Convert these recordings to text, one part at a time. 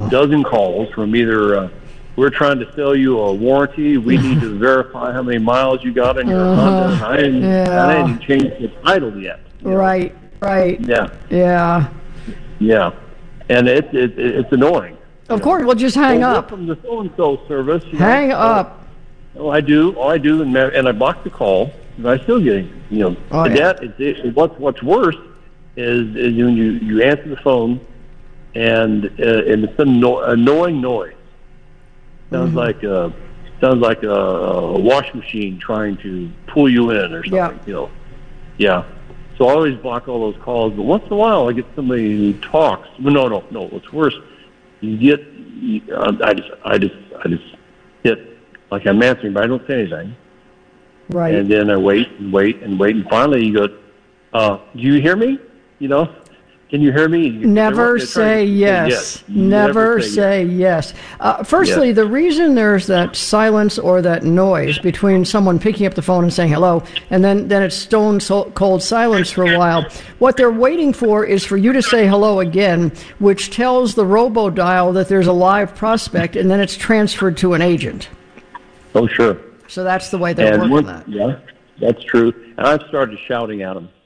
dozen calls from either we're trying to sell you a warranty, we need to verify how many miles you got in your Honda, and I hadn't changed the title yet. Right. Yeah. And it's annoying. Of course, well, just hang up. From the so-and-so service. Hang up. I do, and I block the call, and I still get, what's worse is when you answer the phone, and it's an annoying noise. Sounds like a washing machine trying to pull you in or something. Yeah. So I always block all those calls, but once in a while I get somebody who talks. No. What's worse, you get. I just hit like I'm answering, but I don't say anything. Right. And then I wait, and finally you go, "Do you hear me? Can you hear me?" Never say yes. Never say yes. Firstly, the reason there's that silence or that noise between someone picking up the phone and saying hello, and then it's stone cold silence for a while, what they're waiting for is for you to say hello again, which tells the robo-dial that there's a live prospect, and then it's transferred to an agent. Oh, sure. So that's the way they're working that. Yeah, that's true. And I've started shouting at them,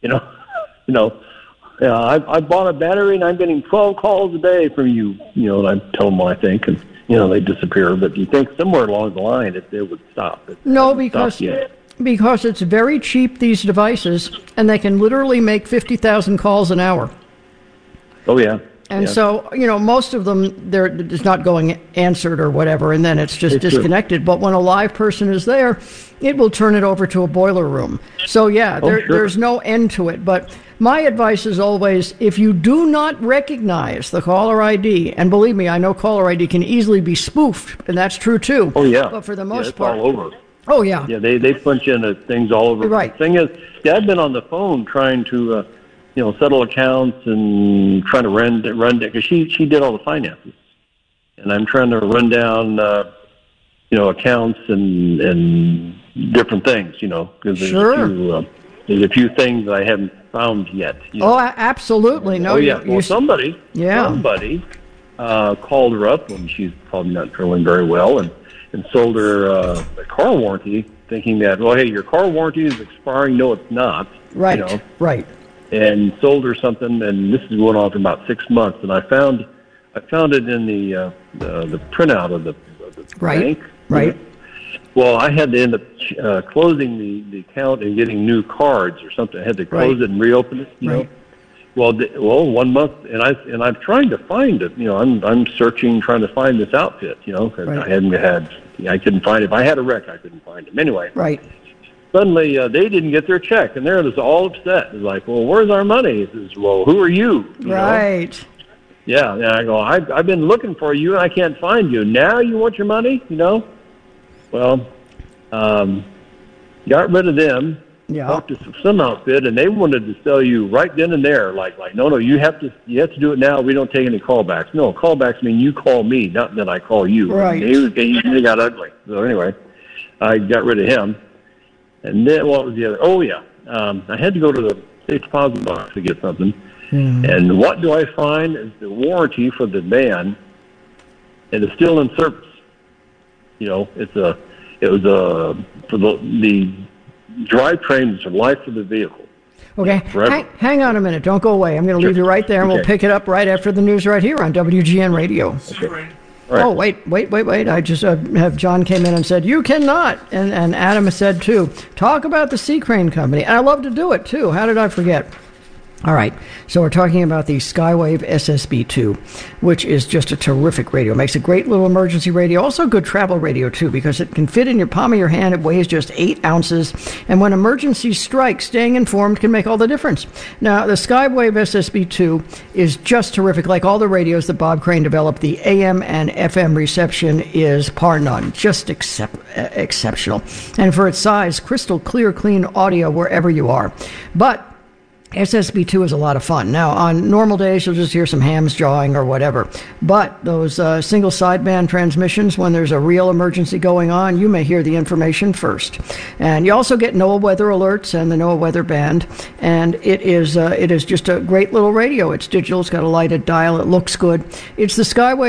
I bought a battery and I'm getting 12 calls a day from you. And I tell them what I think, and they disappear. But you think somewhere along the line it would stop. No, because it's very cheap, these devices, and they can literally make 50,000 calls an hour. Oh yeah. And so, most of them, it's not going answered or whatever, and then it's just disconnected. True. But when a live person is there, it will turn it over to a boiler room. So, there's no end to it. But my advice is always, if you do not recognize the caller ID, and believe me, I know caller ID can easily be spoofed, and that's true too. Oh, yeah. But for the most it's part. all over. Oh, yeah. Yeah, they punch in things all over. Right. The thing is, I've been on the phone trying to... settle accounts and trying to run because she did all the finances, and I'm trying to run down, accounts and different things, because there's a few things that I haven't found yet. Oh, absolutely. No. Oh, yeah. Somebody called her up when she's probably not feeling very well and sold her a car warranty, thinking that, well, hey, your car warranty is expiring. No, it's not. Right. Right. And sold her something, and this is going on for about 6 months. And I found it in the printout of the bank. Right. Well, I had to end up closing the account and getting new cards or something. I had to close it and reopen it. You know. Well, 1 month, and I'm trying to find it. I'm searching, trying to find this outfit. Because I couldn't find it. If I had a wreck, I couldn't find him. Anyway. Right. Suddenly, they didn't get their check, and they're just all upset. It's like, well, where's our money? He says, well, who are you? Right. Yeah, and I go, I've been looking for you, and I can't find you. Now you want your money? Well, got rid of them. Yeah. Talked to some outfit, and they wanted to sell you right then and there. Like, no, you have to do it now. We don't take any callbacks. No, callbacks mean you call me, not that I call you. Right. They got ugly. So anyway, I got rid of him. And then what was the other? Oh, yeah. I had to go to the safe deposit box to get something. Mm. And what do I find is the warranty for the van, and it's still in service. It was for the drivetrain is the life of the vehicle. Okay. Hang on a minute. Don't go away. I'm going to leave you right there, and we'll pick it up right after the news right here on WGN Radio. Okay. Right. Oh, wait. I just have John came in and said, you cannot. And Adam said, too, talk about the Sea Crane Company. And I love to do it, too. How did I forget? All right, so we're talking about the Skywave SSB2, which is just a terrific radio. It makes a great little emergency radio, also good travel radio, too, because it can fit in your palm of your hand. It weighs just 8 ounces, and when emergencies strike, staying informed can make all the difference. Now, the Skywave SSB2 is just terrific. Like all the radios that Bob Crane developed, the AM and FM reception is par none, just exceptional. And for its size, crystal clear, clean audio wherever you are. But SSB2 is a lot of fun. Now, on normal days, you'll just hear some hams jawing or whatever. But those single sideband transmissions, when there's a real emergency going on, you may hear the information first. And you also get NOAA weather alerts and the NOAA weather band. And it is just a great little radio. It's digital. It's got a lighted dial. It looks good. It's the Skywave